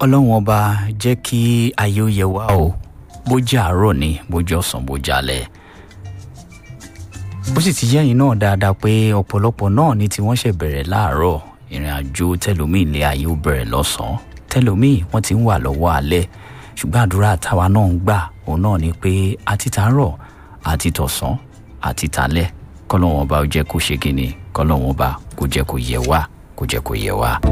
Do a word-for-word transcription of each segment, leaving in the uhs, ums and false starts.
ọlọ́run ọba jẹ́ kí ayé ó yẹ wá o bó jẹ́ àárọ̀ ni bó jẹ́ ọ̀sán bó jẹ́ alẹ́ bó sì ti yẹ́yìn náà dáadáa pé ọ̀pọ̀lọpọ̀ náà ni tí wọ́n ṣẹ̀ bẹ̀rẹ̀ láàárọ̀ ìrìn àjò tẹlòmíì ilé ayé ó bẹ̀rẹ̀ lọ́sàn-án tẹlòmíì wọ́n ti ń wà lọ́wọ́ alẹ́ ṣùgbọ́n àdúrà táwa náà ń gbà òun náà ni pé àti tàárọ̀ àti tọ̀sán àti tàlẹ́ kọ́lọ́run ọba ó jẹ́ kó ṣe kíni kọ́lọ́run ọba kó jẹ́ kó yẹ wá kó jẹ́ kó yẹ wá.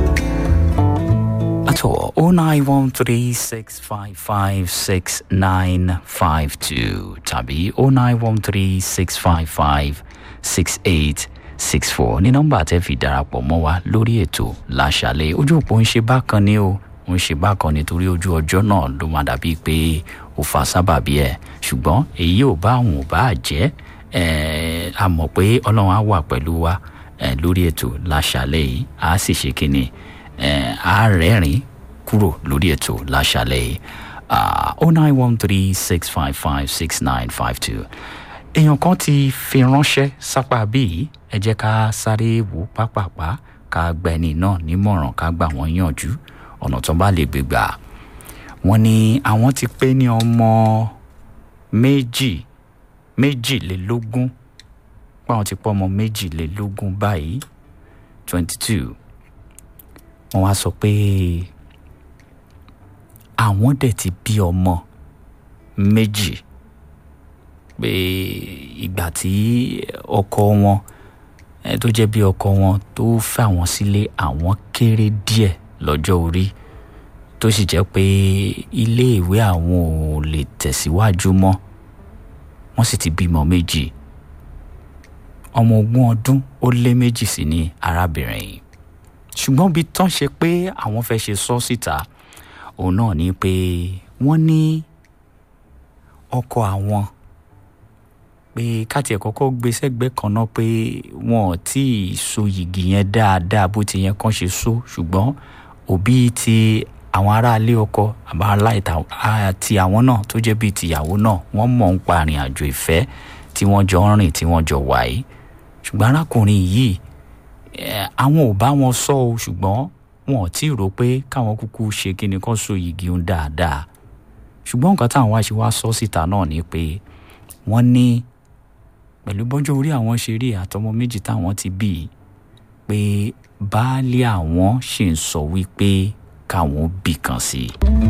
At all, oh nine one three six five five six nine five two tàbí oh nine one three six five five six eight six four ní nọ́mbà tẹ́ fi darapọ̀ mọ́ wa lórí ètò láṣálẹ́. Ojú òpó ń ṣe bákan ni o ń ṣe bákan nítorí ojú ọjọ́ náà ló máa dàbí pé ó fa sábàbí ẹ̀ ṣùgbọ́n èyí ò bá àwọn ò bá jẹ́ a mọ̀ pé ọlọ́run á wà pẹ̀lú wa lórí ètò láṣálẹ́ yìí á sì ṣe kínní a rẹ́rìn kúrò lórí ètò láṣálẹ́ yìí oh nine one three six five five six nine five two. èèyàn kan ti fi ránṣẹ́ sápá bíi ẹ jẹ́ ká sáré wò pápápá ká gba ẹni náà nímọ̀ràn ká gbà wọ́n yànjú ọ̀nà tó bá lè gbégbà. wọ́n ní àwọn ti pé ní ọmọ méjì méjìlélógún páwọn ti pọ́ ọmọ méjìlélógún báyìí twenty two. wọ́n wá sọ pé àwọn dẹ̀ ti bí ọmọ méjì pé ìgbà tí ọkọ wọn tó jẹ́ bí ọkọ wọn tó fẹ́ àwọn sílé àwọn kéré díẹ̀ lọ́jọ́ orí tó sì jẹ́ pé ilé ìwé àwọn ò lè tẹ̀síwájú mọ́ wọ́n sì ti bímọ méjì ọmọ ogún ọdún ó lé méjì sí ní arábìnrin yìí ṣùgbọ́n bí tán ṣe pé àwọn fẹ́ ṣe sọ síta òun náà ni pé wọ́n ní ọkọ àwọn pé káti ẹ̀ kọ́kọ́ gbé sẹ́gbẹ́ kan náà pé wọn ò tí ì so yìgì yẹn dáadáa bó ti yẹn kàn ṣe so ṣùgbọ́n òbí ti àwọn aráalé ọkọ àbá aláìta àti àwọn náà tó jẹ́ bíi tìyàwó náà wọ́n mọ̀ ń pa àrìn àjò ìfẹ́ tí wọ́n jọ ń rìn tí wọ́n jọ wà yìí ṣùgbọ́n arákùnrin yìí àwọn ò bá wọn sọ o ṣùgbọ́n wọn ò tí ì rò pé káwọn kúkú ṣe kíni kan so yìgì ń dáadáa ṣùgbọ́n nǹkan táwọn wá ṣe wá sọ síta náà ni pé wọ́n ní pẹ̀lú bọ́jọ́ orí àwọn ṣe rí àtọmọ méjì táwọn ti bí i pé baálé àwọn ṣì ń sọ wípé káwọn bì kan sí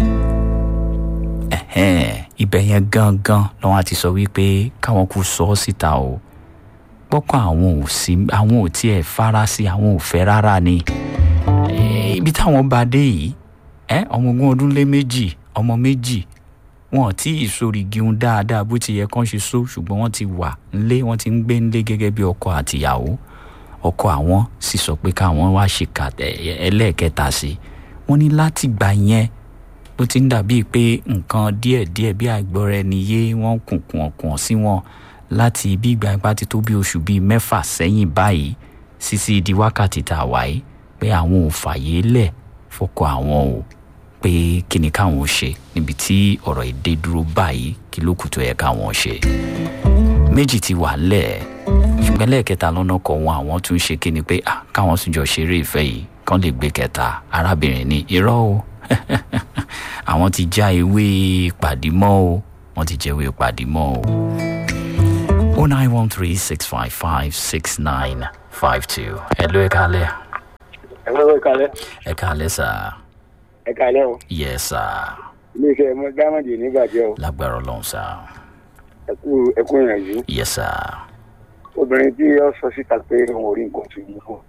i ibẹ̀ yẹn gangan lọ́wọ́n àti sọ wípé káwọn kú sọ ọ́ síta o pọ́kàn àwọn ò sí àwọn ò tiẹ̀ fara sí àwọn ò fẹ́ rárá ni ibi táwọn bá dé yìí ọmọ ogún ọdún lé méjì ọmọ méjì wọn tí ìsorígi ń dáadáa bó ti yẹ kán ṣe so ṣùgbọ́n wọ́n ti wà nílé wọ́n ti ń gbé nílé gẹ́gẹ́ bí ọkọ àtìyàwó ọkọ àwọn sì sọ pé káwọn wá ṣe ẹlẹ́ẹ̀kẹta sí i wọ́n ní láti gbà yẹn bó ti ń dàbíi pé nǹkan díẹ̀díẹ̀ bí àìgbọ́ra ẹni yé wọ́n kùnkùn ọ̀kùn sí wọn láti bí ìgbà ipá ti tó bí oṣù bíi mẹ́fà sẹ́yìn báyìí sísí di wákàtí tá a wáyé pé àwọn ò fàyè lẹ̀ fọkọ àwọn o pé kí ni káwọn ṣe níbi tí ọ̀rọ̀ èdè dúró báyìí kí ló kù tó yẹ káwọn ṣe. méjì ti wà lẹ̀ ṣùgbọ́n lẹ́ẹ̀kẹta lọ́nà kọ̀ wọn àwọn tún ṣe kí ni pé káwọn tún jọ ṣeré ìfẹ́ yìí kán lè gbé kẹta arábìnrin ní irọ́ o àwọn ti já ewé pàdímọ́ o wọ́n ti jẹ́ ewé pàdímọ́ o. oh nine one three six five five six nine five two. hello ẹ kálẹ́. hello ẹ kálẹ́. ẹ kálẹ́ sà. ẹ kálẹ́ o. yes sà. iléeṣẹ́ mo dámọ̀dì nígbàjẹ́ o. lágbára ọlọ́run sà. ẹ kú ẹ kú ìrìnàjò. yes sà. obìnrin tí ó sọ síta pé òun ò rí nǹkan tó yẹ fún.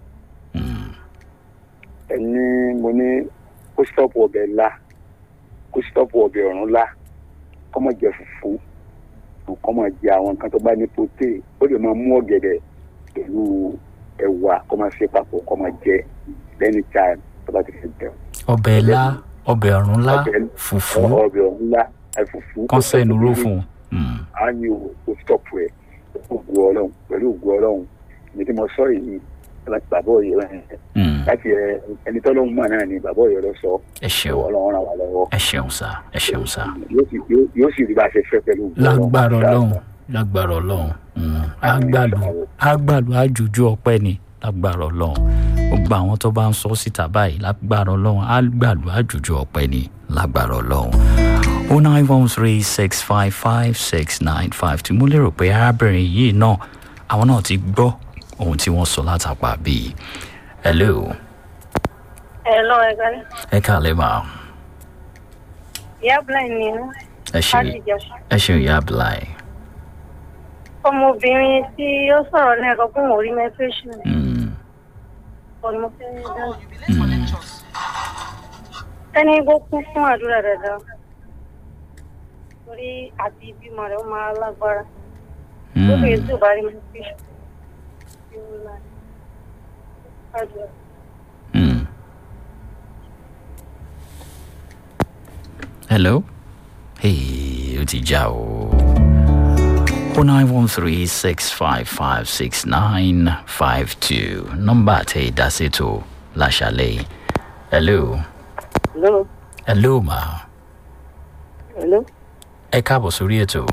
ẹni mo ní kó stọ́ọ̀pù ọbẹ̀ ńlá kó stọ́ọ̀pù ọbẹ̀ ọ̀run ńlá kó má jẹ fùfú kó má jẹ àwọn nǹkan tó bá ní proté ó lè máa mú ọ̀gẹ̀dẹ̀ pẹ̀lú ẹ̀wà kó má ṣe papọ̀ kó má jẹ lẹ́ni time tó bá ti fi jẹun. ọbẹ̀ ńlá ọbẹ̀ ọ̀run ńlá fùfú ọbẹ̀ ọ̀run ńlá fùfú kọ́sẹ́ inú ró fún un. a ní o kó stọ́ọ̀pù ẹ̀ ògùn ọlọ́run pẹ̀lú ògùn ọlọ́run ní tí mo sọ yìí bàbá òye rẹ láti ẹni tó lóun mọ̀ náà ni bàbá òye rẹ sọ. ẹ ṣeun ọlọ́run ràn wá lọ́wọ́. ẹ ṣeun sá ẹ ṣeun sá. yóò sì rí bá a ṣe fẹ́ pẹ̀lú. lágbára ọlọ́run lágbára ọlọ́run àgbàlù àgbàlù àjòjú ọpẹ́ ni lágbára ọlọ́run gbogbo gbogbo àwọn tó bá ń sọ síta báyìí lágbára ọlọ́run á gbàlú àjùjọ ọ̀pẹ ni lágbára ọlọ́run. oh nine one three six five five six nine five two mo lérò pé arábìnrin yìí náà àwọn náà ti gbọ́ ohun tí wọ́n sọ látàpá bíi. hello. hello ẹ̀ka. ẹ káàlẹ́ mà. ìyá Abdullahi ni ẹ ṣe ẹ ṣe ìyá Abdullahi. ọmọbìnrin tí ó sọ̀rọ̀ lẹ́ẹ̀kan fún òrí mẹ́fẹ́sùn. ọ̀nà fẹ́ dáhùn. ẹni kó kún fún àdúrà dáadáa torí àti ìbímọ rẹ̀ ó máa lágbára. lóbìnrin tí ò bá rí mẹ́fẹ́sùn. hello. Hey, ó ti já o. oh nine one three six five five six nine five two nọ́mbà tẹ ìdásètò láṣálẹ́. hello. hello. hello ma. hello. ẹ káàbọ̀ sórí ètò.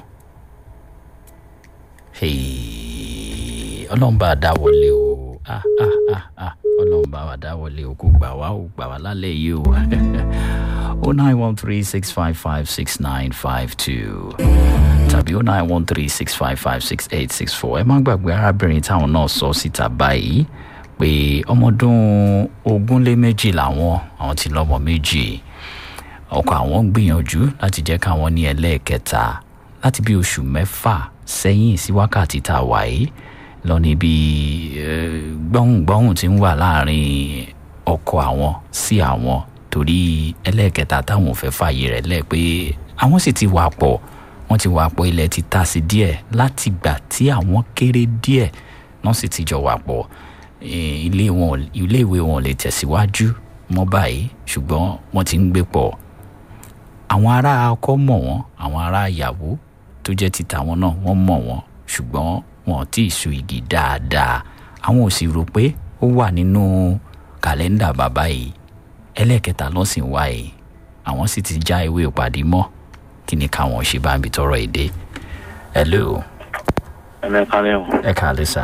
Hey, ọlọ́run bá a dá wọlé o. ah ah ah ah ọlọ́run bá wa dá wọlé o kò gbà wá o gbà wá lálẹ́ yìí o. oh nine one three six five five six nine five two tàbí oh nine one three six five five six eight six four. ẹ má gbàgbé arábìnrin táwọn náà sọ síta báyìí pé ọmọdún ogún lé méjì làwọn àwọn ti lọ́mọ méjì. ọkọ àwọn ń gbìyànjú láti jẹ́ káwọn ní ẹlẹ́ẹ̀kẹta láti bí oṣù mẹ́fà sẹ́yìn sí wákàtí tá a wà yìí lọ níbi gbọ́hùngbọ́hùn tí ń wà láàrin ọkọ àwọn sí àwọn torí ẹlẹ́ẹ̀kẹta táwọn ò fẹ́ fààyè rẹ̀ lẹ́ pé àwọn sì ti wà pọ̀ wọ́n ti wà pọ̀ ilẹ̀ ti ta sí díẹ̀ láti gbà tí àwọn kéré díẹ̀ náà sì ti jọ wà pọ̀ ilé wọn ilé ìwé wọn lè tẹ̀síwájú mọ́ báyìí ṣùgbọ́n wọ́n ti ń gbé pọ̀. àwọn ará ọkọ mọ̀ wọ́n àwọn ará ìyàwó tó jẹ́ ti tàwọn náà wọ́n mọ̀ wọ́n ṣùgbọ́n wọn ò tí ì so igi dáadáa. àwọn ò sì rò pé ó wà nínú kàlẹ́ndà bàbá yìí ẹlẹ́ẹ̀kẹta ló sì ń wá yìí àwọn sì ti já ewé ìpàdé mọ́ kí ni káwọn ṣe bá ń bi tọrọ èdè. hello. ẹ kálẹ́ o. ẹ kálẹ́ sá.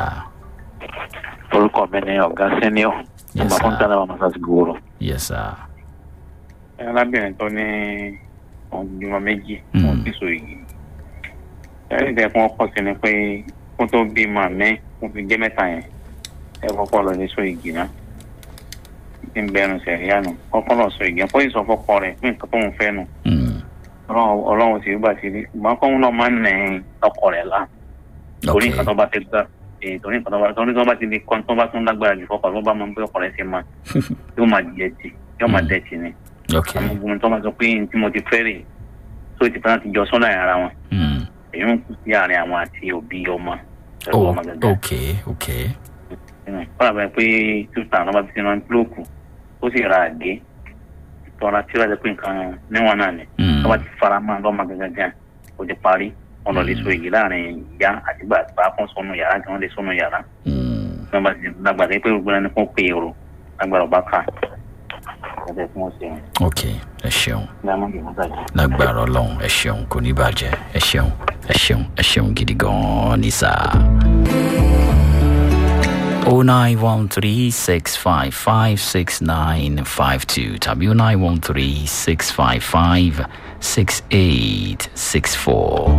orúkọ mi ni ọ̀gá sẹ́niọ̀. yes sir. ọmọ fún tánà wà máa sàṣì gbòòrò. yes sir. ẹ alábìnrin tó ní ọdún méjì wọn ti so igi. ẹ ní ìdẹ́kun ọkọ̀ sí ni pé kó tó bí màmí kó fi jẹ́ mẹ́ta yẹn ẹ kọ́kọ́ lọ ní so igi náà. ti ń bẹnu sẹ̀ríà nù kọ́kọ́ lọ so igi kó ìsọ fọ́kọ rẹ̀ fún nǹkan tó ń fẹ́ nù. ọlọ́run ti gbà sí i ṣùgbọ́n kọ́hún náà máa ń nà ẹ́ ọkọ rẹ̀ lá. torí nǹkan tó bá ti gbà torí nǹkan tó bá torí tó bá ti di kan tó bá tún lágbára jù fọ́kọ ló bá máa ń bẹ́ ọkọ rẹ̀ ṣe máa yóò máa jẹ ti yóò máa dẹ̀ ti ni. àwọn ogun tó máa sọ pé tí mo ti fẹ́ rè tó ti fẹ́ràn ti jọ sọ́nà ara wọn. èyí ń kú sí àárín àwọn àti òbí ọmọ. ok ok. kọ́ra bẹ́ẹ̀ pé túta lọ́ba ti sinú lóòkù ó sì ra àgé tọ́ra tí wàá jẹ́ pé nǹkan níwọ̀n náà ni lọ́ba ti fara mọ́ lọ́mọ gángan ó ti parí wọn lọ lè so èyí láàrin ìyá àti bàbá fún sọnù yàrá tí wọ́n lè sọnù yàrá lọ́ba ti lágbàdo pé gbogbo ẹni kó pé èrò lágbàdo ọba kà ọjọ́ tí wọ́n ṣe wọn. ok ẹ ṣeun lágbára ọlọ́run ẹ ṣeun kò ní bàjẹ́ ẹ ṣeun ẹ ṣeun ẹ ṣeun gidi gan-an ní sáà. oh nine one three six five five six nine five two tàbí oh nine one three six five five six eight six four.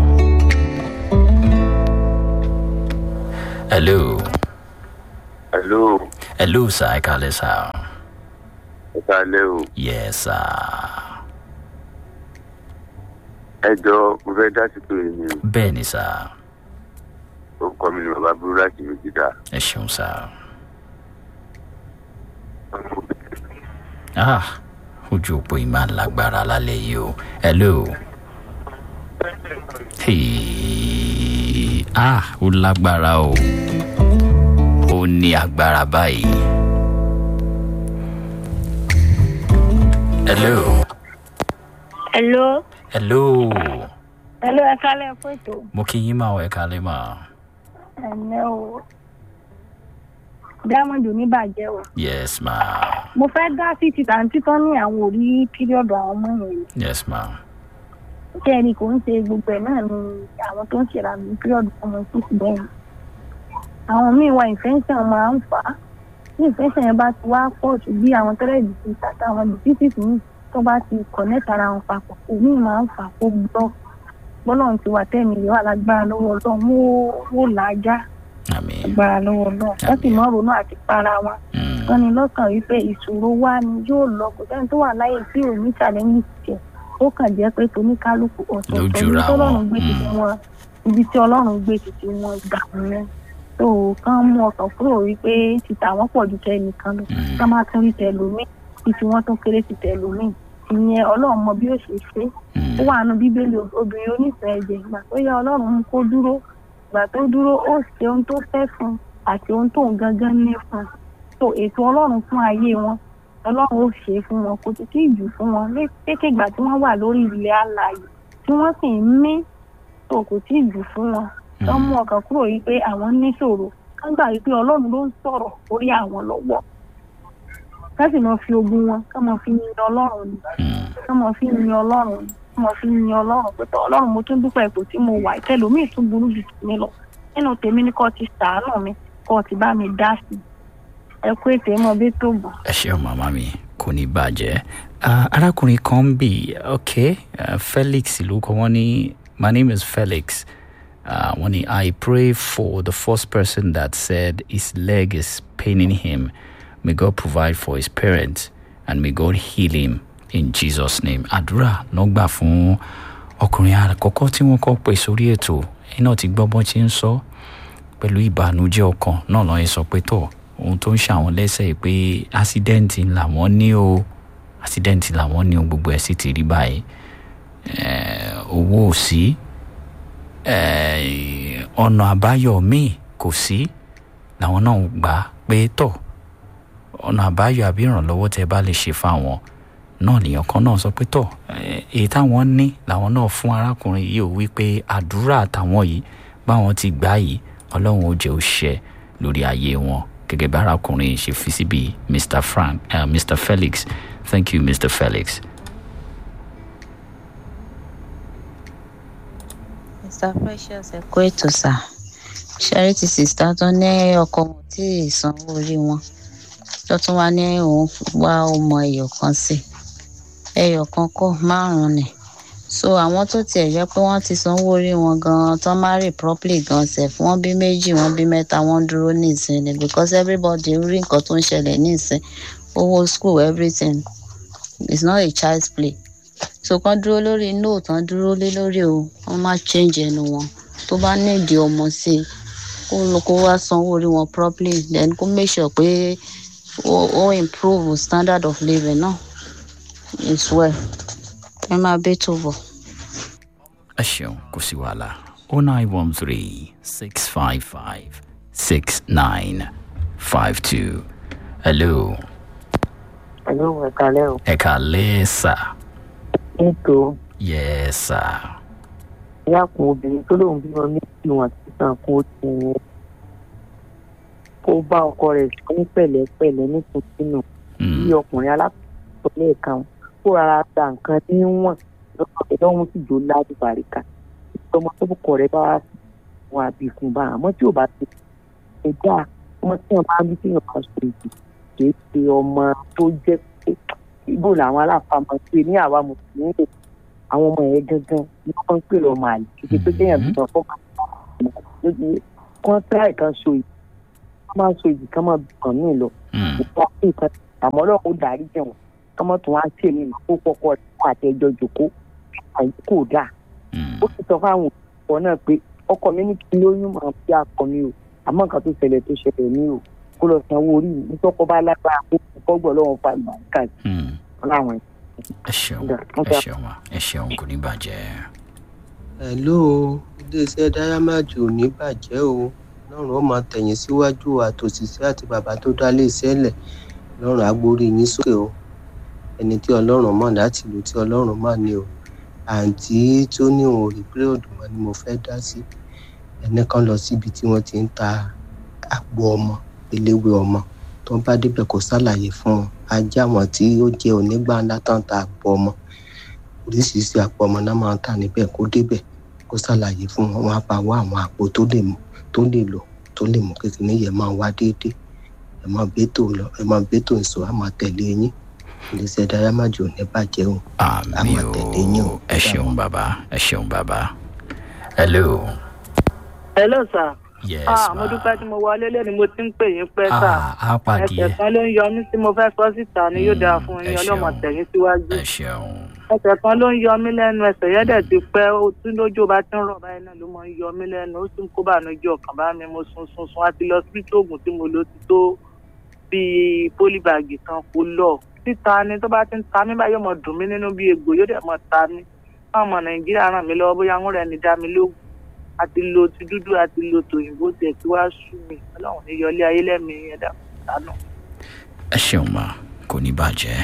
hello. hello. hello sir ẹ kálẹ́ sir. ẹ kálẹ́ o. yes sir. ẹ jọ mo fẹ́ dá sí pé mi. bẹ́ẹ̀ ni sir. orúkọ mi ni bàbá burú láti Méjìdá. ẹ ṣeun sá. ah ojú òpó yìí máa ń lágbára lálẹ́ yìí o. hello. hey. ah ó lágbára o. ó ní agbára báyìí. hello. hello. hello. hello ẹ kálẹ́ fún ètò. mo kí yín máa wọ ẹ kálẹ́ máa. ẹ̀lẹ́ o diamond oníbàjẹ́ o. yes ma. mo fẹ́ dá sí ti tàǹtí tán ní àwọn orí píríọ̀dù àwọn ọmọ yẹn. yes ma. kẹ́ni kò ń ṣe gbogbo ẹ̀ náà ni àwọn tó ń ṣèrà ní píríọ̀dù ọmọ tó sì bẹ́ẹ̀. àwọn míì wà infection máa ń fà á tí infection yẹn bá ti wá pọ̀ jù bí àwọn tẹ́lẹ̀dì ti tàtà àwọn diseases míì tó bá ti connect ara wọn papọ̀ òní máa ń fà kó gbọ́ bọ́lọ́run ti wà tẹ́mi yìí wà lágbára lọ́wọ́ ọlọ́run ó làájá agbára lọ́wọ́ ọlọ́run wọ́n sì máa ronú àti para wọn wọ́n ní lọ́kàn wípé ìṣòro wa ni yóò lọ kò sẹ́ni tó wà láyé tí ò ní challenge tiẹ̀ ó kàn jẹ́ pé toníkálukú ọ̀tọ̀ọ̀tọ̀ ibi tí ọlọ́run gbé títí wọn ibi tí ọlọ́run gbé títí wọn gbà wọn tó kàn mú ọkàn kúrò wípé títà wọn pọ̀ ju tẹ nìkan lọ ká má tún rí tẹ lómi títí wọn tún kéré sí tẹ lómi ìyẹn ọlọ́run mọ bí ó ṣe ṣe ó wà nù bíbélì obìnrin onífẹ̀ẹ́ ẹ̀jẹ̀ ìgbà tó yá ọlọ́run mú kó dúró ìgbà tó dúró ó ṣe ohun tó fẹ́ fún àti ohun tó ń gangan ní fún so ètò ọlọ́run fún ayé wọn ọlọ́run ó ṣe fún wọn kò títí jù fún wọn lékè ìgbà tí wọ́n wà lórí ilẹ̀ alààyè tí wọ́n sì ń mí tó kò tí jù fún wọn tó mú ọkàn kúrò yìí pé àwọn níṣòro kán gbà wípé ọlọ́run ló ń sọ̀rọ̀ orí àwọn lọ́wọ́ ká sì máa fi ogun wọn ká máa fi yin ọlọ́run ni ká máa fi yin ọlọ́run ni ká máa fi yin ọlọ́run pé tọ́ ọlọ́run mo tún dúpẹ́ ipò tí mo wà ìtẹ́lómi tún burú jù mí lọ nínú tèmi ní kò ti ṣàánú mi kò ti bá mi dá sí ẹ kú ètè mọ bí tó bọ̀. ẹ ṣeun màmá mi kò ní bàjẹ́ arákùnrin kan ń bì ok uh, Felix lórúkọ wọn ní my name is Felix uh, wọn ní I pray for the first person that said his leg is paining him. May God provide for his parents and may God heal him in Jesus' name. Àdúrà ló gbà fún ọkùnrin àkọ́kọ́ tí wọ́n kọ́ pè sórí ètò iná ti gbọ́ bọ́n ti ń sọ pẹ̀lú ìbànújẹ́ ọkàn náà lọ́yìn sọ pé tọ̀ ohun tó ń ṣàwọn lẹ́sẹ̀ pé ásídẹ́ǹtì làwọn ní o ásídẹ́ǹtì làwọn ní o gbogbo ẹ̀ sì ti rí báyìí owó ò sí ọ̀nà àbáyọ míì kò sí làwọn náà gbà pé tọ̀ ọ̀nà àbáyọ àbí ìrànlọ́wọ́ tẹ́ bá lè ṣe fáwọn náà lèèyàn kan náà sọ pé tọ̀ èyí táwọn ní làwọn náà fún arákùnrin yìí ò wípé àdúrà àtàwọn yìí báwọn ti gbà yìí ọlọ́run ó jẹ́ ó ṣẹ lórí ayé wọn gẹ́gẹ́ bí arákùnrin ṣe fi síbi Mr. Frank uh, Mr. Felix thank you Mr. Felix. Mr. Precious ẹ kú ètò sá charity sister tó ní ọkọ wọn tí ìsanwó orí wọn tó tún wá ní òun wá ọmọ ẹyọ kan sí ẹyọ kan kọ márùnún ni so àwọn tó tiẹ̀ jẹ́ pé wọ́n ti sanwó orí wọn gan tán marry properly gan sef wọ́n bí méjì wọ́n bí mẹ́ta wọ́n dúró nísìn ni because everybody rí nǹkan tó ń ṣẹlẹ̀ nísìn owó school everything it's not a child's play so kán dúró lórí no tán dúró lé lórí o wọ́n má change ẹnu wọn tó bá nídìí ọmọ sí i kó lọ kó wá sanwó orí wọn properly then kó make sure pé ó ó improve standard of living náà it's well ẹ máa bẹ́ tó bọ̀. ẹ ṣeun kò sí wàhálà oh nine one three six five five six nine five two hello. hello ẹ kálẹ́ o. ẹ kálẹ́ sà. ètò. yes sà. ìyá kan obìnrin tó lóun bí wọn méjì wọn àti sàn kó ti kó bá ọkọ rẹ̀ sọ ní pẹ̀lẹ́pẹ̀lẹ́ nítorí náà bí ọkùnrin alákòóso lẹ́ẹ̀kan kó rárá ta nǹkan tí ń wọ̀n lọ́wọ́ sì jò láti bàríkà ọmọ tó kọ̀ rẹ̀ bá wọn àbí fún bá àmọ́ tí ò bá ti ṣe dá ọmọ tí wọn máa ń bí tí wọn kàn sọ èdè kì í ṣe ọmọ tó jẹ́ pé ibo làwọn aláfàmọ́ pé ní àwa mùsùlùmí lè àwọn ọmọ yẹn gangan ni wọ́n ń pè lọ́mọ àlè kí ṣe pé kéèyàn bí wọn fọ́ọ̀mù lójú wọn tíráì kan so ìdí wọn máa so ìdí kan máa kàn ní ìlọ ìfọ́ sí ìkan àmọ́ ọlọ́run ó darí jẹun kọ́mọ́ tún wá sí èmi ìmọ̀ kó kọ́kọ́ rẹ̀ àtẹ̀jọ́ jòkó àyè kò dáa ó sì sọ fáwọn òṣìṣẹ́ náà pé ọkọ mi ní kí lóyún máa fi akọ mi o àmọ́ nǹkan tó ṣẹlẹ̀ tó ṣẹlẹ̀ ní o kó lọ sanwó orí mi nítorí bá lágbára kó kọ́gbọ̀ lọ́wọ́ fa ìgbàlùkà láwọn ẹ̀. ẹ ṣeun ẹ ṣeun ẹ ṣeun kò ní bàjẹ́. hello iléeṣẹ́ Diamond ò ní bàjẹ́ o lọ́rùn ó máa tẹ̀yìn síwájú àtòṣìṣẹ́ àti bàbá tó dá léeṣẹ́ lẹ̀ lọ́rùn agbórí yín sókè o ẹni tí ọlọ́run mọ̀ láti lò tí ọlọ́run mọ̀ ni o àǹtí tó ní òun ò rí pírọ̀dù wọn ni mo fẹ́ dá sí ẹni kan lọ síbi tí wọ́n ti ń ta àgbo ọmọ eléwé ọmọ tó bá débẹ̀ kó ṣàlàyé fún wọn ajá wọn tí ó jẹ́ onígbà ńlá tán ta àgbo ọmọ oríṣiríṣi àgbo ọmọ náà máa ń tà níbẹ̀ kó débẹ̀ kó ṣàlàyé fún wọn wọn á bá wá àwọn àgbo tó lè mú tó lè lò tó lè mú kékeré yẹn máa wá déédéé ẹ ẹ máa bẹ́tò lọ ẹ máa bẹ́tò nsọ á máa tẹ̀lé yín iléeṣẹ́ dáyámájò ní bàjẹ́ o á àmì máa tẹ̀lé yín o. o ẹ ṣeun bàbá ẹ ṣeun bàbá. hello. hello sir. yes ah ma. mo dúpẹ́ tí mo wọlé lẹ́nu mo ti ń pè yín pẹ́ sà. ah á pàdé ẹsẹ̀ kan ló ń yọ mí tí mo fẹ́ sọ síta ni yóò dáa fún ẹ yín ọlọ́mọ ṣeun. tẹ̀yìn síwájú. ẹ ṣeun. ẹsẹ̀ kan ló ń yọ mí lẹ́nu ẹsẹ̀ yẹn dẹ̀ ti pẹ́ ó tún lójú bá ti ń rọ̀ báyìí náà ló máa ń yọ mí lẹ́nu ó sì ń kó bànújẹ́ ọkàn bá mi mo sun sun sun àti lọ sí oògùn tí mo lò ti tó bíi pólíbàgì kan kó lọ títa ni tó bá ti ń ta mí báyìí yóò mọ dùn mí nínú bíi egbò yóò dẹ̀ mọ ta mí káwọn ọmọ nàìjíríà ràn mí lọ́wọ́ bóyá ń rẹ̀ ní dá mi lóògùn àti lo ti dúdú àti lo tòyìnbó tiẹ̀ tí wàá sú mi ọlọ́run ní yọlé ayé lẹ́mìí ẹ̀dá sánú. ẹ ṣeun ma kò ní bàjẹ́.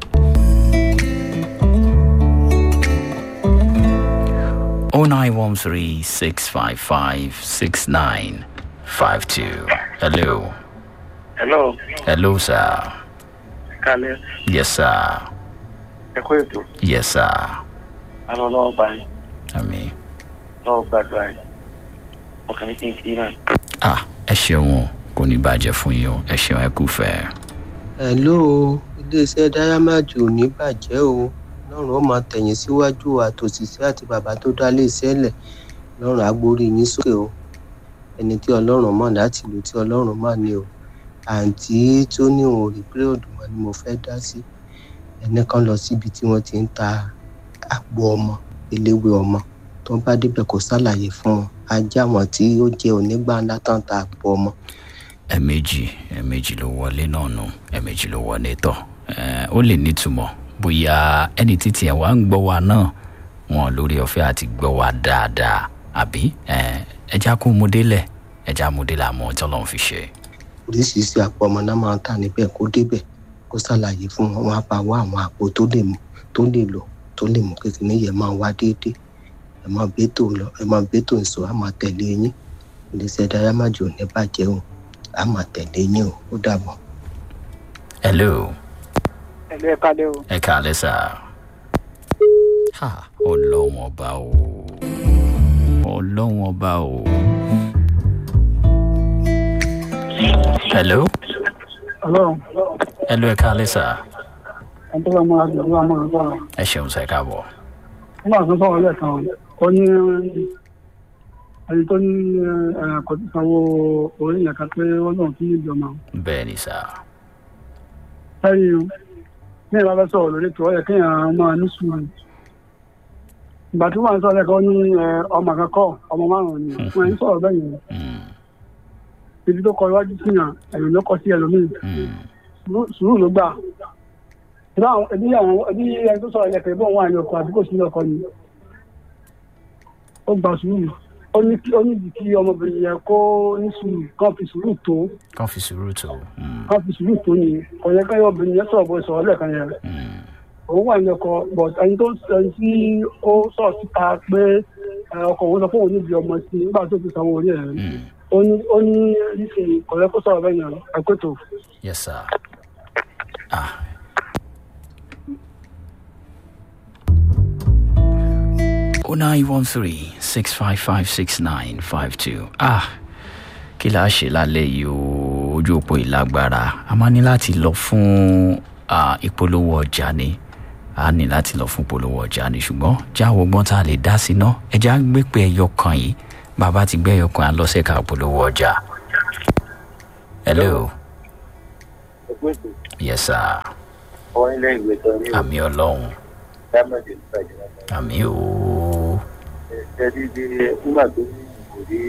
oh nine one three six five five six nine five two. hello. hello hello sir. kalẹ yes sir. ẹ kó ètò yes sir. àwọn ọlọ́wọ́ bá yín àmì. lọ́wọ́ gbàgbà yín ọkàn mi kì í kí náà. ah ẹ ṣeun kò ní bàjẹ́ fún yín o ẹ ṣeun ẹ kú fẹ́. hello iléeṣẹ́ dáyámájò ò ní bàjẹ́ o lọ́rùn ó máa tẹ̀yìn síwájú àtòṣìṣẹ́ àti bàbá tó dá léeṣẹ́ lẹ̀ lọ́rùn agbórí yín sókè o ẹni tí ọlọ́run mọ̀ láti lò tí ọlọ́run mọ̀ ni o àǹtí tó ní òun ò rí pírọ̀dù mọ́ ni mo fẹ́ dá sí ẹni kan lọ síbi tí wọ́n ti ń ta àgbo ọmọ eléwé ọmọ tó bá débẹ̀ kó ṣàlàyé fún wọn ajá wọn tí ó jẹ́ onígbà ńlá tán ta àgbo ọmọ. ẹ̀ẹ̀mejì ẹ̀ẹ̀mejì ló wọlé náà nù ẹ̀ẹ̀mejì ló wọlé tọ̀ ó lè nítumọ̀ bóyá ẹni títí ẹ̀ wá ń gbọ́ wa náà wọn lórí ọ̀fẹ́ àti gbọ́ wa dáadáa àbí ẹja kó mu délẹ̀ ẹja mu délẹ̀ àmọ́ tí ọlọ́run fi ṣe. oríṣiríṣi àpò ọmọ náà máa ń tà níbẹ̀ kó débẹ̀ kó ṣàlàyé fún wọn wọn á bá wá àwọn àpò tó lè mú tó lè lò tó lè mú kékeré yẹn máa wá déédéé ẹ máa bẹ́tò lọ ẹ máa bẹ́tò nsọ á máa tẹ̀lé yín iléeṣẹ́ dáyámájò ní bàjẹ́ o á máa tẹ̀lé yín o ó dàbọ̀. hello. ẹ̀lẹ́ kalẹ́ o. ẹ kàlẹ́ sà. ha ọlọ́wọ́n ọba o ọlọ́wọ́n ọba o. hello. hello. hello ẹ kàlẹ́ sà. ẹni tó bá máa dùn ló máa ń bọ̀. ẹ ṣeun sẹ́ káàbọ̀. nígbà tó sọ̀rọ̀ lẹ́ẹ̀kan ó ní ẹni tó ní kò tí sanwó orí yẹn kan pé ó lóun tí níbi ọmọ. bẹ́ẹ̀ ni sà. ẹ̀yin ní ìbá fẹ́ sọ̀rọ̀ lórí tó ọ̀yẹ́ kéèyàn máa ní sùúrù. ìgbà tí wọ́n sọ lẹ́kọ̀ọ́ ní ọmọ àkọ́kọ́ ọmọ márùn-ún ni wọ́n ń sọ̀rọ̀ bẹ́ẹ̀ yẹn. ibi tó kọ iwájú sí yàn ẹ̀yìn ló kọ sí ẹlòmíì. sùúrù ló gbà. ẹbí ẹni tó sọ̀rọ̀ lẹ́kọ̀ọ́ ìbọn wọn àyè ọkọ̀ àbí kò sí ọkọ̀ ni. ó gba sùúrù. ó ní ó ní ìdí kí ọmọbìnrin yẹn kó ní sùúrù kán fi sùúrù tó. kán fi sùúrù tó. kán fi sùúrù tó ni kò yẹ káyọ̀ obìnrin yẹn sọ̀rọ̀ bó sọ̀rọ̀ lẹ́ẹ̀kan yẹn. òun wà ní ọkọ̀ but ẹni tó ẹni tí ó sọ̀rọ̀ síta pé ọkọ̀ òun sọ fún òun níbi ọmọ sí nígbà tó fi sanwó orí ẹ̀ ó ní ó ní nísìnyí kò yẹ kó sọ̀rọ̀ bẹ́ẹ̀ yẹn ẹ̀kọ́tò. yes sir. ah. oh nine one three six five five six nine five two. ah kí la ṣe lálẹ́ yìí o ojú òpó ìlágbára a máa ní láti lọ fún ìpolówó ọjà ni a ní láti lọ fún ìpolówó ọjà ni ṣùgbọ́n jáwọ́ gbọ́n tá a lè dá sí ná ẹja gbé pé ẹyọ kan yìí bàbá ti gbé ẹyọ kan à ń lọ sẹ́ka ìpolówó ọjà. hello. yes sir. ọwọ́ ilé ìwé tó ní àmì ọlọ́run. dámọ̀dé nípàdé àmì ooo. ẹ̀ẹ́dì di nígbà tó ní kò rí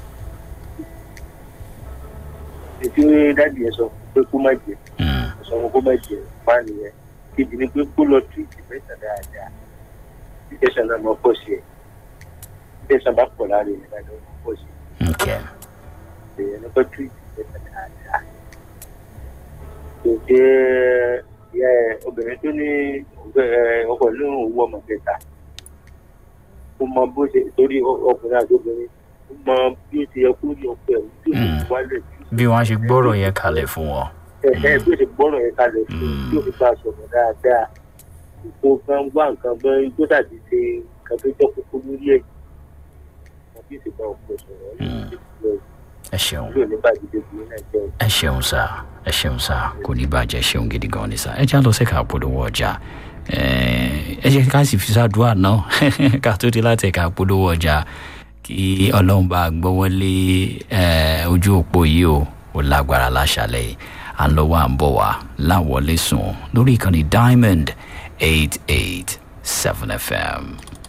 ètí dáàbì yẹn sọ pé kó má jẹ sọ fún kó má jẹ máa nìyẹn kejì ni pé kó lọ tìrìtì mẹ́ta dáadáa bí tẹ̀sán náà mọ̀ pọ̀ sí ẹ̀ bí tẹ̀sán bá pọ̀ lára ẹ̀ dáadáa mọ̀ pọ̀ sí ẹ̀ ẹ̀yẹ ní kó tìrìtì mẹ́ta dáadáa kò jẹ́ obìnrin tó ní ọkọ̀ lóhùn owó ọmọ kẹta ó mọ bó ṣe torí ọkùnrin àti obìnrin ó mọ bí ó ti yẹ kó rí ọkọ ẹ̀ tí ó ti wálẹ̀. bí wọ́n á ṣe gbọ́rọ̀ yẹn kalẹ̀ fún wọn. ẹ ẹ bí ó ṣe gbọ́rọ̀ yẹn kalẹ̀ fún bí ó fi bá a sọ̀rọ̀ dáadáa kó kan wá nǹkan bẹ́ẹ̀ tó dàbí ṣe nǹkan tó jẹ́ kókó lórí ẹ̀ wọ́n bí ó ṣe bá ọkọ̀ sọ̀rọ̀ ẹ ṣeun yóò ní bàjẹ́ débi ní nàìjíríà. ẹ ṣeun sá ẹ ṣeun sá kò ní bàjẹ́ ṣeun gidi gan ni sá ẹ já lọ sí ká polówó ọjà ẹ jẹ́ ká sì fi ṣàdúrà náà ká tó dé láti ká polówó ọjà kí ọlọ́run bá gbọ́wọ́lé ojú òpó yìí o ò lágbára láṣálẹ̀ yìí à ń lọ wá ń bọ̀ wá láwọlé sùn lórí ìkànnì diamond eight eight seven f m.